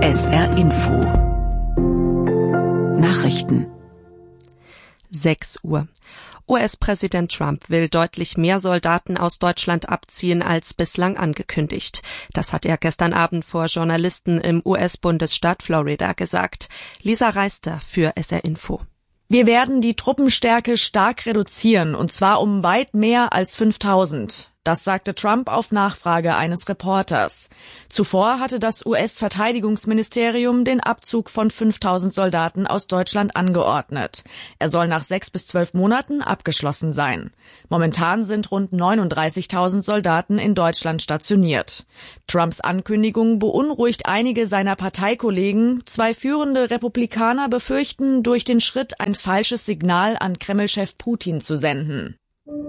SR Info Nachrichten 6 Uhr. US-Präsident Trump will deutlich mehr Soldaten aus Deutschland abziehen als bislang angekündigt. Das hat er gestern Abend vor Journalisten im US-Bundesstaat Florida gesagt. Lisa Reister für SR Info. Wir werden die Truppenstärke stark reduzieren, und zwar um weit mehr als 5.000. Das sagte Trump auf Nachfrage eines Reporters. Zuvor hatte das US-Verteidigungsministerium den Abzug von 5.000 Soldaten aus Deutschland angeordnet. Er soll nach 6 bis 12 Monaten abgeschlossen sein. Momentan sind rund 39.000 Soldaten in Deutschland stationiert. Trumps Ankündigung beunruhigt einige seiner Parteikollegen. 2 führende Republikaner befürchten, durch den Schritt ein falsches Signal an Kreml-Chef Putin zu senden.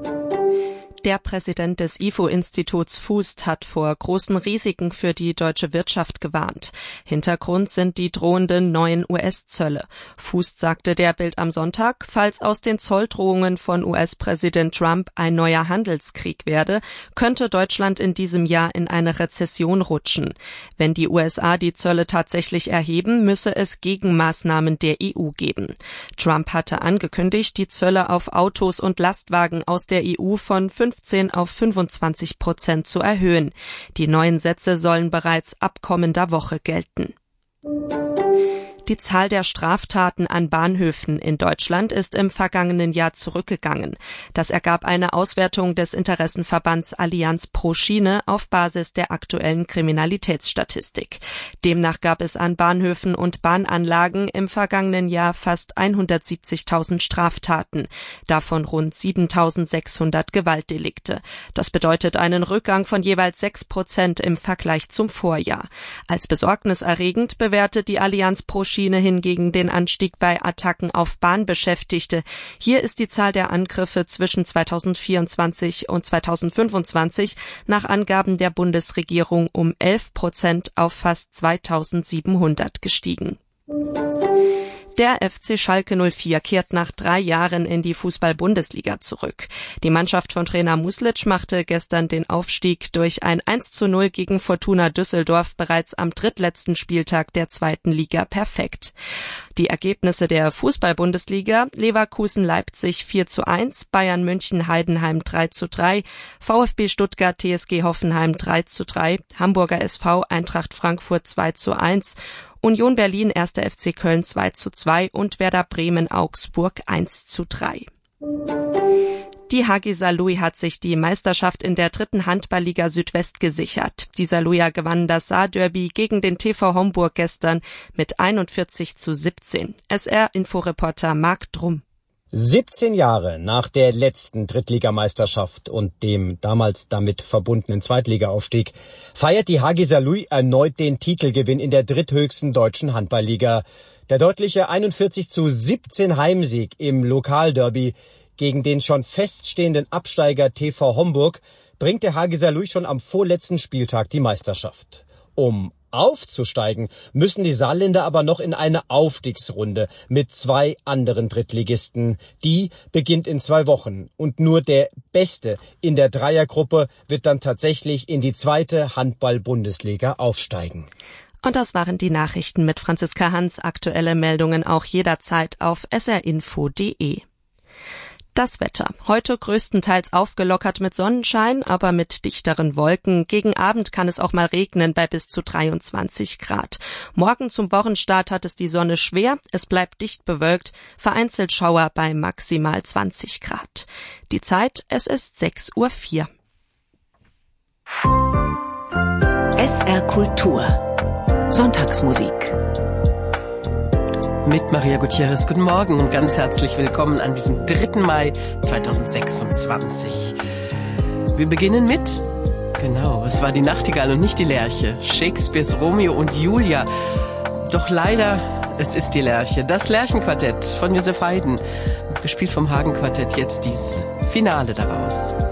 Der Präsident des IFO-Instituts Foust hat vor großen Risiken für die deutsche Wirtschaft gewarnt. Hintergrund sind die drohenden neuen US-Zölle. Foust sagte der Bild am Sonntag, falls aus den Zolldrohungen von US-Präsident Trump ein neuer Handelskrieg werde, könnte Deutschland in diesem Jahr in eine Rezession rutschen. Wenn die USA die Zölle tatsächlich erheben, müsse es Gegenmaßnahmen der EU geben. Trump hatte angekündigt, die Zölle auf Autos und Lastwagen aus der EU von 15 auf 25% zu erhöhen. Die neuen Sätze sollen bereits ab kommender Woche gelten. Die Zahl der Straftaten an Bahnhöfen in Deutschland ist im vergangenen Jahr zurückgegangen. Das ergab eine Auswertung des Interessenverbands Allianz pro Schiene auf Basis der aktuellen Kriminalitätsstatistik. Demnach gab es an Bahnhöfen und Bahnanlagen im vergangenen Jahr fast 170.000 Straftaten, davon rund 7.600 Gewaltdelikte. Das bedeutet einen Rückgang von jeweils 6% im Vergleich zum Vorjahr. Als besorgniserregend bewertet die Allianz pro Schiene hingegen den Anstieg bei Attacken auf Bahnbeschäftigte. Hier ist die Zahl der Angriffe zwischen 2024 und 2025 nach Angaben der Bundesregierung um 11% auf fast 2.700 gestiegen. Der FC Schalke 04 kehrt nach 3 Jahren in die Fußball-Bundesliga zurück. Die Mannschaft von Trainer Muslic machte gestern den Aufstieg durch ein 1:0 gegen Fortuna Düsseldorf bereits am drittletzten Spieltag der 2. Liga perfekt. Die Ergebnisse der Fußball-Bundesliga: Leverkusen Leipzig 4:1, Bayern München Heidenheim 3:3, VfB Stuttgart TSG Hoffenheim 3:3, Hamburger SV Eintracht Frankfurt 2:1, Union Berlin 1. FC Köln 2:2 und Werder Bremen Augsburg 1:3. Die HG Saarlouis hat sich die Meisterschaft in der 3. Handballliga Südwest gesichert. Die Saarlouier gewannen das Saarderby gegen den TV Homburg gestern mit 41:17. SR-Inforeporter Marc Drum. 17 Jahre nach der letzten Drittligameisterschaft und dem damals damit verbundenen Zweitligaaufstieg feiert die HG Saarlouis erneut den Titelgewinn in der dritthöchsten deutschen Handballliga. Der deutliche 41:17 Heimsieg im Lokalderby gegen den schon feststehenden Absteiger TV Homburg bringt der HG Saarlouis schon am vorletzten Spieltag die Meisterschaft. Um aufzusteigen, müssen die Saarländer aber noch in eine Aufstiegsrunde mit 2 anderen Drittligisten. Die beginnt in 2 Wochen und nur der Beste in der Dreiergruppe wird dann tatsächlich in die 2. Handball-Bundesliga aufsteigen. Und das waren die Nachrichten mit Franziska Hans. Aktuelle Meldungen auch jederzeit auf srinfo.de. Das Wetter. Heute größtenteils aufgelockert mit Sonnenschein, aber mit dichteren Wolken. Gegen Abend kann es auch mal regnen bei bis zu 23 Grad. Morgen zum Wochenstart hat es die Sonne schwer. Es bleibt dicht bewölkt. Vereinzelt Schauer bei maximal 20 Grad. Die Zeit, es ist 6:04 Uhr. SR Kultur Sonntagsmusik mit Maria Gutierrez. Guten Morgen und ganz herzlich willkommen an diesem 3. Mai 2026. Wir beginnen mit, es war die Nachtigall und nicht die Lerche. Shakespeares Romeo und Julia. Doch leider, es ist die Lerche. Das Lerchenquartett von Josef Haydn, gespielt vom Hagen Quartett, jetzt dies Finale daraus.